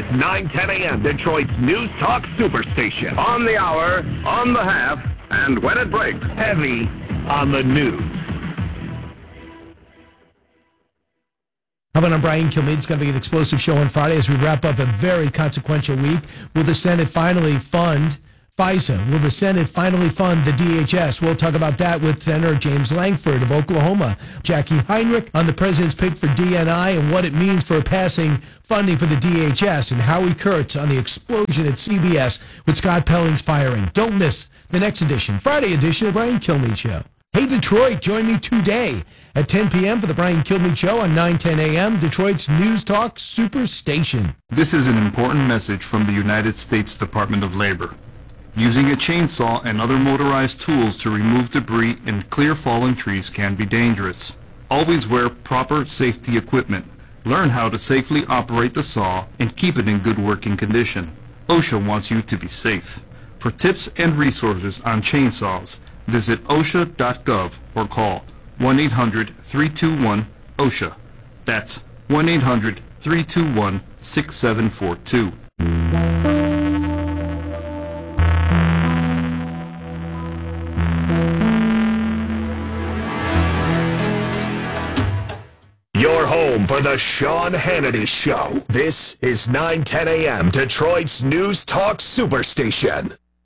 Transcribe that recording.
is 9:10 a.m. Detroit's News Talk Superstation. On the hour, on the half, and when it breaks, heavy on the news. How about on Brian Kilmeade? It's going to be an explosive show on Friday as we wrap up a very consequential week. Will the Senate finally fund FISA? Will the Senate finally fund the DHS? We'll talk about that with Senator James Langford of Oklahoma, Jackie Heinrich on the president's pick for DNI and what it means for passing funding for the DHS, and Howie Kurtz on the explosion at CBS with Scott Pelling's firing. Don't miss the next edition, Friday edition of Brian Kilmeade Show. Hey, Detroit, join me today at 10 p.m. for the Brian Kilmeade Show on 9:10 a.m., Detroit's News Talk Superstation. This is an important message from the United States Department of Labor. Using a chainsaw and other motorized tools to remove debris and clear fallen trees can be dangerous. Always wear proper safety equipment. Learn how to safely operate the saw and keep it in good working condition. OSHA wants you to be safe. For tips and resources on chainsaws, visit OSHA.gov or call 1-800-321-OSHA. That's 1-800-321-6742. Your home for the Sean Hannity Show. This is 9:10 a.m. Detroit's News Talk Superstation.